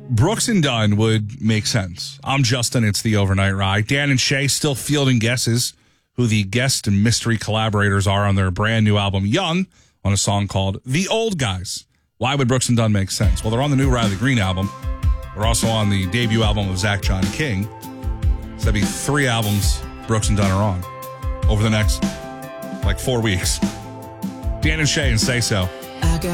Brooks and Dunn would make sense. I'm Justin. It's the Overnight Ride. Dan and Shay still fielding guesses who the guest and mystery collaborators are on their brand new album, Young, on a song called The Old Guys. Why would Brooks and Dunn make sense? Well, they're on the new Riley Green album. They're also on the debut album of Zach John King. So that'd be 3 albums Brooks and Dunn are on over the next, 4 weeks. Dan and Shay and Say So.